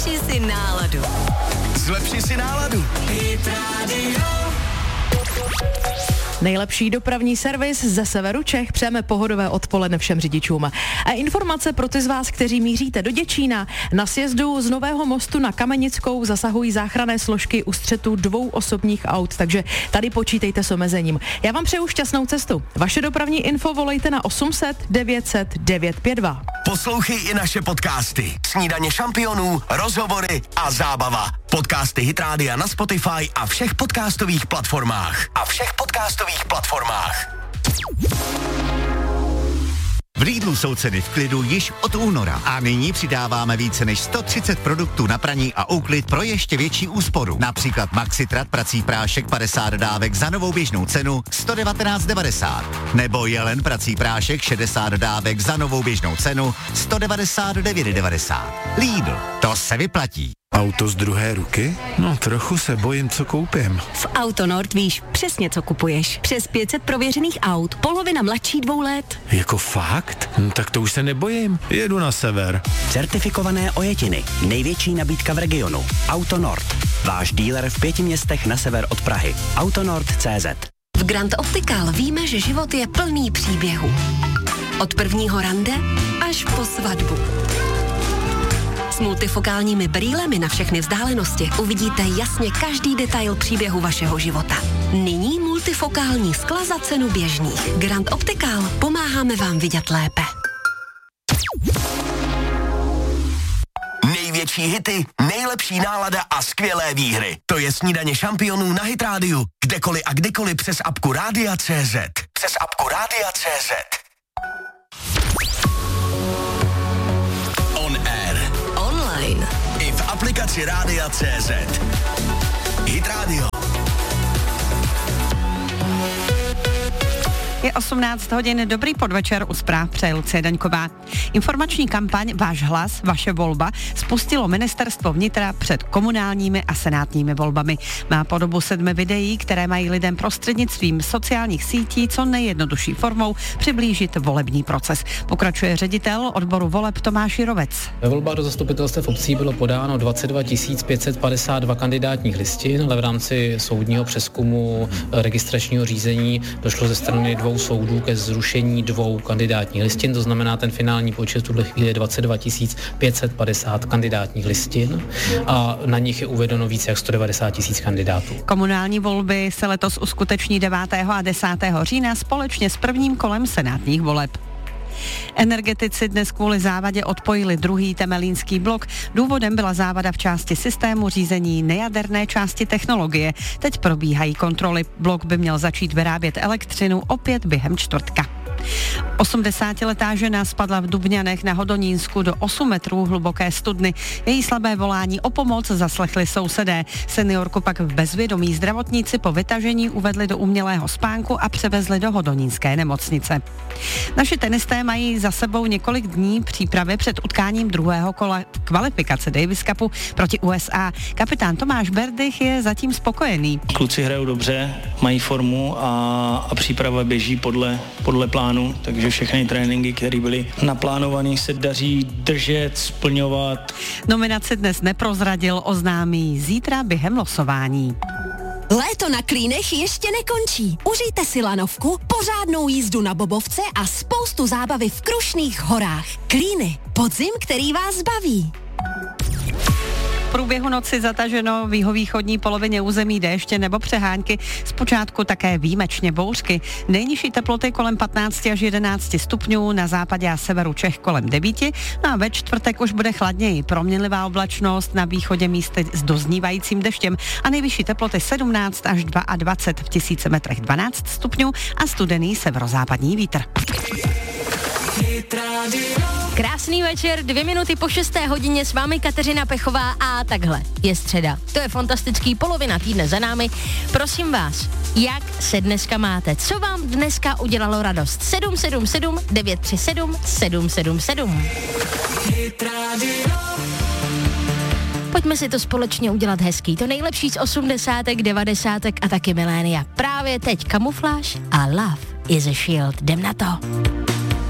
Zlepši si náladu. Zlepši si náladu. Hit Radio. Nejlepší dopravní servis ze severu Čech. Přejeme pohodové odpoledne všem řidičům. A informace pro ty z vás, kteří míříte do Děčína. Na sjezdu z Nového Mostu na Kamenickou zasahují záchranné složky u střetu 2 osobních aut, takže tady počítejte s omezením. Já vám přeju šťastnou cestu. Vaše dopravní info volejte na 800 900 952. Poslouchej i naše podcasty. Snídaně šampionů, rozhovory a zábava. Podcasty Hit Rádia na Spotify a všech podcastových platformách. V Lidlu jsou ceny v klidu již od února a nyní přidáváme více než 130 produktů na praní a úklid pro ještě větší úsporu. Například Maxitrat prací prášek 50 dávek za novou běžnou cenu 119,90. Nebo Jelen prací prášek 60 dávek za novou běžnou cenu 199,90. Lidl, to se vyplatí. Auto z druhé ruky? No, trochu se bojím, co koupím. V Autonord víš přesně, co kupuješ. Přes 500 prověřených aut, polovina mladší 2 let. Jako fakt? No, tak to už se nebojím. Jedu na sever. Certifikované ojetiny. Největší nabídka v regionu. Autonord. Váš dealer v 5 městech na sever od Prahy. Autonord.cz. V Grand Optical víme, že život je plný příběhů. Od prvního rande až po svatbu. S multifokálními brýlemi na všechny vzdálenosti uvidíte jasně každý detail příběhu vašeho života. Nyní multifokální skla za cenu běžných. Grand Optical. Pomáháme vám vidět lépe. Největší hity, nejlepší nálada a skvělé výhry. To je Snídaně šampionů na Hit Rádiu. Kdekoliv a kdykoliv přes apku Rádia.cz. On air. Online. I v aplikaci Rádia.cz. Hit Radio. Je 18 hodin, dobrý podvečer, u zpráv přeje Lucie Daňková. Informační kampaň Váš hlas, vaše volba spustilo Ministerstvo vnitra před komunálními a senátními volbami. Má podobu 7 videí, které mají lidem prostřednictvím sociálních sítí co nejjednodušší formou přiblížit volební proces. Pokračuje ředitel odboru voleb Tomáš Jirovec. Ve volbách do zastupitelstev obcí bylo podáno 22 552 kandidátních listin, ale v rámci soudního přezkumu registračního řízení došlo ze strany 2 soudů ke zrušení 2 kandidátních listin, to znamená ten finální počet v tuhle chvíli je 22 550 kandidátních listin a na nich je uvedeno více jak 190 000 kandidátů. Komunální volby se letos uskuteční 9. a 10. října společně s prvním kolem senátních voleb. Energetici dnes kvůli závadě odpojili druhý temelínský blok. Důvodem byla závada v části systému řízení nejaderné části technologie. Teď probíhají kontroly. Blok by měl začít vyrábět elektřinu opět během čtvrtka. 80letá žena spadla v Dubňanech na Hodonínsku do 8 metrů hluboké studny. Její slabé volání o pomoc zaslechli sousedé. Seniorku pak v bezvědomí zdravotníci po vytažení uvedli do umělého spánku a převezli do hodonínské nemocnice. Naši tenisté mají za sebou několik dní přípravy před utkáním druhého kola kvalifikace Davis Cupu proti USA. Kapitán Tomáš Berdych je zatím spokojený. Kluci hrajou dobře, mají formu a příprava běží podle plánu, takže všechny tréninky, které byly naplánované, se daří držet, splňovat. Nominaci dnes neprozradil, oznámí zítra během losování. Léto na Klínech ještě nekončí. Užijte si lanovku, pořádnou jízdu na bobovce a spoustu zábavy v Krušných horách. Klíny, podzim, který vás baví. V průběhu noci zataženo v jihovýchodní polovině území déště nebo přehánky, zpočátku také výjimečně bouřky. Nejnižší teploty kolem 15 až 11 stupňů, na západě a severu Čech kolem 9, no a ve čtvrtek už bude chladněji. Proměnlivá oblačnost, na východě místy s doznívajícím deštěm a nejvyšší teploty 17 až 22, v 1000 metrech 12 stupňů a studený severozápadní vítr. Krásný večer, 2 minuty po 6. hodině, s vámi Kateřina Pechová a takhle je středa. To je fantastický, polovina týdne za námi. Prosím vás, jak se dneska máte? Co vám dneska udělalo radost? 777 937 777. Pojďme si to společně udělat hezký. To nejlepší z 80, 90 a taky milénia. Právě teď Kamufláž a Love is a Shield. Jdem na to.